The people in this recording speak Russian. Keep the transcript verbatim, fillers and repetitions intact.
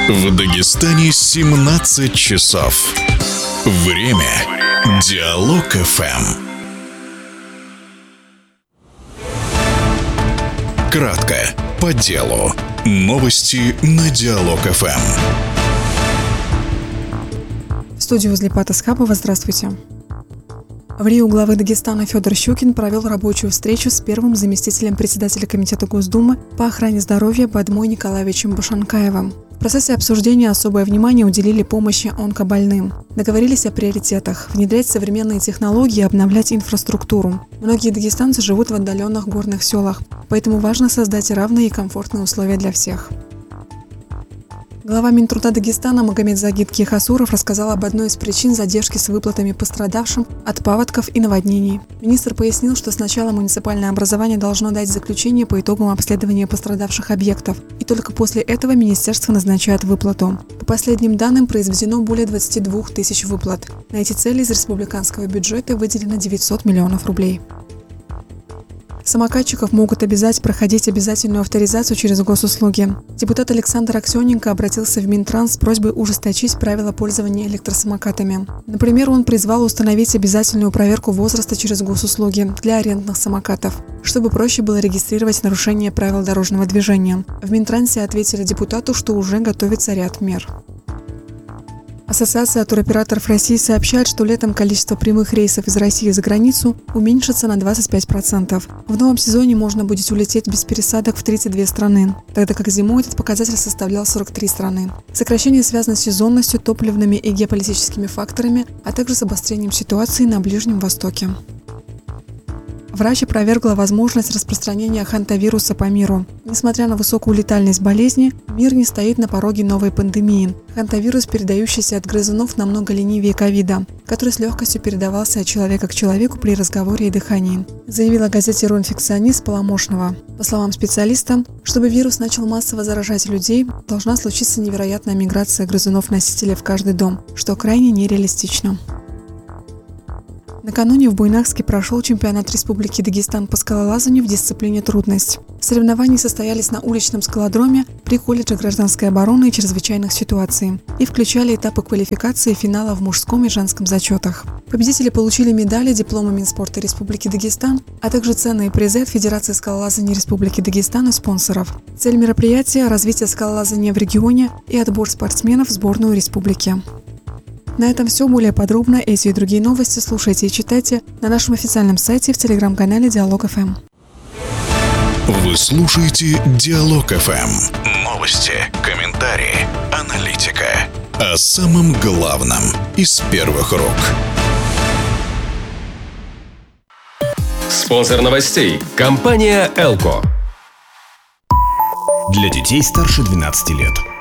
В Дагестане семнадцать часов. Время Диалог эф эм. Кратко, по делу. Новости на Диалог эф эм. В студии возле ПАТ Асхабова. Здравствуйте. В Рио главы Дагестана Федор Щукин провел рабочую встречу с первым заместителем председателя Комитета Госдумы по охране здоровья Бадмой Николаевичем Башанкаевым. В процессе обсуждения особое внимание уделили помощи онкобольным. Договорились о приоритетах – внедрять современные технологии и обновлять инфраструктуру. Многие дагестанцы живут в отдаленных горных селах, поэтому важно создать равные и комфортные условия для всех. Глава Минтруда Дагестана Магомед Загид Кихасуров рассказал об одной из причин задержки с выплатами пострадавшим от паводков и наводнений. Министр пояснил, что сначала муниципальное образование должно дать заключение по итогам обследования пострадавших объектов, и только после этого министерство назначает выплату. По последним данным, произведено более двадцати двух тысяч выплат. На эти цели из республиканского бюджета выделено девятьсот миллионов рублей. Самокатчиков могут обязать проходить обязательную авторизацию через госуслуги. Депутат Александр Аксененко обратился в Минтранс с просьбой ужесточить правила пользования электросамокатами. Например, он призвал установить обязательную проверку возраста через госуслуги для арендных самокатов, чтобы проще было регистрировать нарушение правил дорожного движения. В Минтрансе ответили депутату, что уже готовится ряд мер. Ассоциация туроператоров России сообщает, что летом количество прямых рейсов из России за границу уменьшится на двадцать пять процентов. В новом сезоне можно будет улететь без пересадок в тридцать две страны, тогда как зимой этот показатель составлял сорок три страны. Сокращение связано с сезонностью, топливными и геополитическими факторами, а также с обострением ситуации на Ближнем Востоке. Врач опровергла возможность распространения хантавируса по миру. Несмотря на высокую летальность болезни, мир не стоит на пороге новой пандемии. Хантавирус, передающийся от грызунов, намного ленивее ковида, который с легкостью передавался от человека к человеку при разговоре и дыхании, заявила газете «Рунфикционист» Поломошного. По словам специалиста, чтобы вирус начал массово заражать людей, должна случиться невероятная миграция грызунов-носителей в каждый дом, что крайне нереалистично. Накануне в Буйнакске прошел чемпионат Республики Дагестан по скалолазанию в дисциплине «Трудность». Соревнования состоялись на уличном скалодроме при колледже гражданской обороны и чрезвычайных ситуаций и включали этапы квалификации и финала в мужском и женском зачетах. Победители получили медали, дипломы Минспорта Республики Дагестан, а также ценные призы от Федерации скалолазания Республики Дагестан и спонсоров. Цель мероприятия – развитие скалолазания в регионе и отбор спортсменов в сборную республики. На этом все. Более подробно эти и другие новости слушайте и читайте на нашем официальном сайте в телеграм-канале Диалог эф эм. Вы слушаете Диалог эф эм. Новости, комментарии, аналитика. О самом главном из первых рук. Спонсор новостей – компания «Элко». Для детей старше двенадцати лет.